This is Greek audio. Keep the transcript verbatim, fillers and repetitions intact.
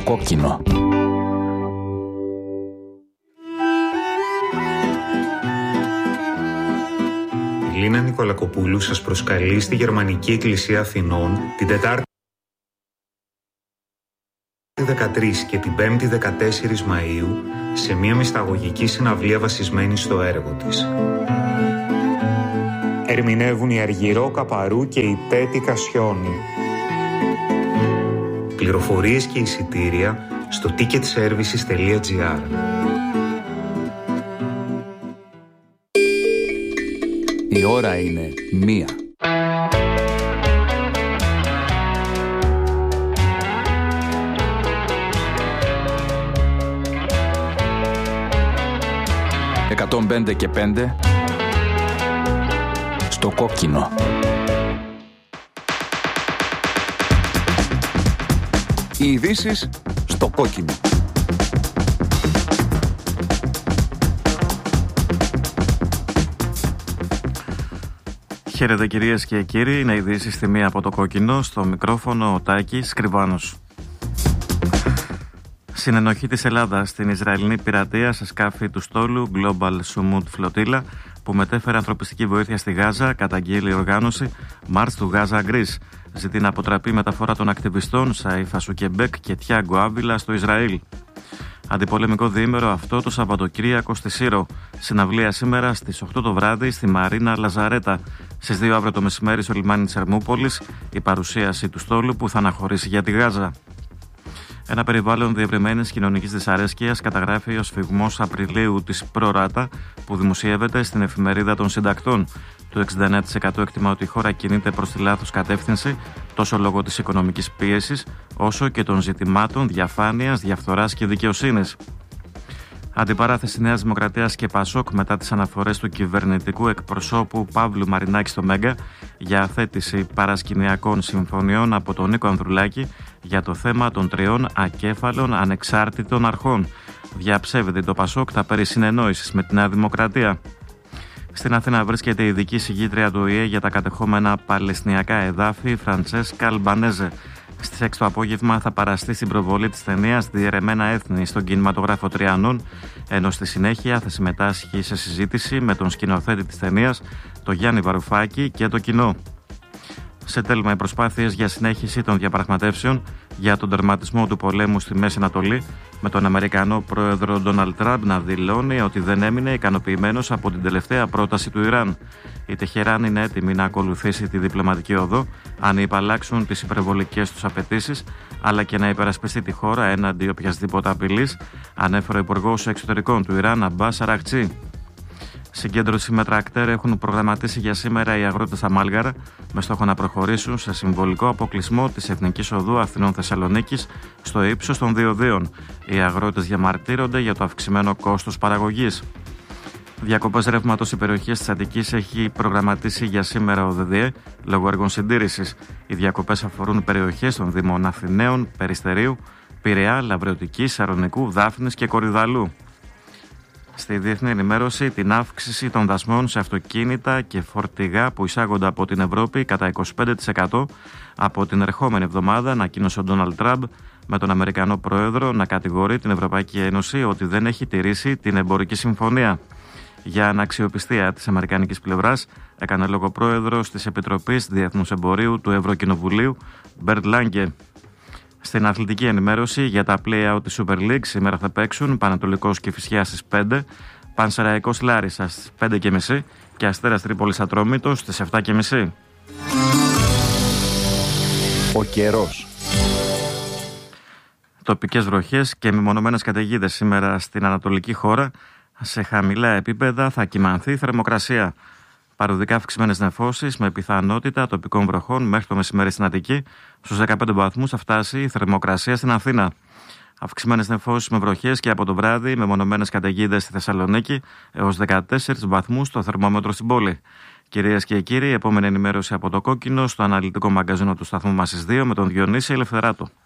κόκκινο. Η Λίνα Νικολακοπούλου σας προσκαλεί στη Γερμανική Εκκλησία Αθηνών την Τετάρτη δεκατρείς και την Πέμπτη δεκατέσσερις Μαΐου σε μια μυσταγωγική συναυλία βασισμένη στο έργο της. Ερμηνεύουν η Αργυρό Καπαρού και η Τέτη Κασιόνη. Πληροφορίες και εισιτήρια στο ticket services τελεία gr. Η ώρα είναι μία. εκατόν πέντε και πέντε στο κόκκινο. Οι ειδήσεις στο κόκκινο. Χαίρετε κυρίες και κύριοι, είναι ειδήσεις στη μία από το κόκκινο, στο μικρόφωνο ο Τάκης Κρυβάνος. Συνενοχή της Ελλάδας στην Ισραηλινή πειρατεία σε σκάφη του στόλου Global Sumud Flotilla που μετέφερε ανθρωπιστική βοήθεια στη Γάζα, καταγγείλει η οργάνωση March του Gaza Greece. Ζητεί να αποτραπεί μεταφορά των ακτιβιστών Σαΐφ Ασουκεμπέκ και Τιάγκο Άβιλα στο Ισραήλ. Αντιπολεμικό διήμερο αυτό το Σαββατοκύριακο στη Σύρο. Συναυλία σήμερα στις οκτώ το βράδυ στη Μαρίνα Λαζαρέτα. Στις δύο αύριο το μεσημέρι στο λιμάνι της Ερμούπολης η παρουσίαση του στόλου που θα αναχωρήσει για τη Γάζα. Ένα περιβάλλον διευρυμένης κοινωνικής δυσαρέσκειας καταγράφει ο σφυγμός Απριλίου της Προράτα που δημοσιεύεται στην εφημερίδα των συντακτών. Το εξήντα εννέα τοις εκατό εκτιμά ότι η χώρα κινείται προς τη λάθος κατεύθυνση τόσο λόγω της οικονομικής πίεσης όσο και των ζητημάτων διαφάνειας, διαφθοράς και δικαιοσύνης. Αντιπαράθεση Νέας Δημοκρατίας και Πασόκ μετά τις αναφορές του κυβερνητικού εκπροσώπου Παύλου Μαρινάκη στο Μέγκα για αθέτηση παρασκηνιακών συμφωνιών από τον Νίκο Ανδρουλάκη για το θέμα των τριών ακέφαλων ανεξάρτητων αρχών. Διαψεύδεται το Πασόκ τα περί συνεννόησης με τη Νέα Δημοκρατία. Στην Αθήνα βρίσκεται η ειδική συγγήτρια του Ο Η Ε για τα κατεχόμενα παλαιστινιακά εδάφη Φραντσέσκα Αλμπανέζε. Στις έξι το απόγευμα θα παραστεί στην προβολή της ταινίας «Διαιρεμένα έθνη» στον κινηματογράφο Τριανών, ενώ στη συνέχεια θα συμμετάσχει σε συζήτηση με τον σκηνοθέτη της ταινίας, τον Γιάννη Βαρουφάκη, και το κοινό. Σε τέλμα, οι προσπάθειες για συνέχιση των διαπραγματεύσεων για τον τερματισμό του πολέμου στη Μέση Ανατολή, με τον Αμερικανό πρόεδρο Ντόναλντ Τραμπ να δηλώνει ότι δεν έμεινε ικανοποιημένος από την τελευταία πρόταση του Ιράν. Η Τεχεράν είναι έτοιμη να ακολουθήσει τη διπλωματική οδό, αν υπαλλάξουν τις υπερβολικές τους απαιτήσεις, αλλά και να υπερασπιστεί τη χώρα έναντι οποιασδήποτε απειλής, ανέφερε ο Υπουργός Εξωτερικών του Ιράν, Αμπάς Αραχτσί. Συγκέντρωση με τρακτέρ έχουν προγραμματίσει για σήμερα οι αγρότες Αμάλγαρα με στόχο να προχωρήσουν σε συμβολικό αποκλεισμό της Εθνικής Οδού Αθηνών-Θεσσαλονίκης στο ύψος των διοδίων. Οι αγρότες διαμαρτύρονται για το αυξημένο κόστος παραγωγής. Διακοπές ρεύματος σε περιοχές της Αττικής έχει προγραμματίσει για σήμερα ο ΔΔΕ λόγω έργων συντήρησης. Οι διακοπές αφορούν περιοχές των Δήμων Αθηναίων, Περιστερίου, Πειραιά, Λαβρεωτικής, Σαρονικού, Δάφνης και Κορυδαλού. Στη διεθνή ενημέρωση, την αύξηση των δασμών σε αυτοκίνητα και φορτηγά που εισάγονται από την Ευρώπη κατά είκοσι πέντε τοις εκατό από την ερχόμενη εβδομάδα, ανακοίνωσε ο Ντόναλντ Τραμπ, με τον Αμερικανό Πρόεδρο να κατηγορεί την Ευρωπαϊκή Ένωση ότι δεν έχει τηρήσει την εμπορική συμφωνία. Για αναξιοπιστία της αμερικανικής πλευράς, έκανε λόγο πρόεδρος της Επιτροπής Διεθνούς Εμπορίου του Ευρωκοινοβουλίου, Μπερντ Λάγκε. Στην αθλητική ενημέρωση για τα play-out της Super League, σήμερα θα παίξουν Πανατολικός Κηφισιάς στις πέντε, Πανσεραϊκός Λάρισας στις πέντε και μισή και Αστέρας Τρίπολης Ατρόμητος στις επτά και μισή. Ο καιρός. Τοπικές βροχές και μεμονωμένες καταιγίδες σήμερα στην ανατολική χώρα. Σε χαμηλά επίπεδα θα κυμανθεί η θερμοκρασία. Παροδικά αυξημένες νεφώσεις με πιθανότητα τοπικών βροχών μέχρι το μεσημέρι στην Αττική. Στους δεκαπέντε βαθμούς θα φτάσει η θερμοκρασία στην Αθήνα. Αυξημένες νεφώσεις με βροχές και από το βράδυ με μονομένες καταιγίδες στη Θεσσαλονίκη έως δεκατέσσερις βαθμούς το θερμόμετρο στην πόλη. Κυρίες και κύριοι, επόμενη ενημέρωση από το Κόκκινο στο αναλυτικό μαγκαζίνο του σταθμού μας στις δύο με τον Διονύση Ελευθεράτο.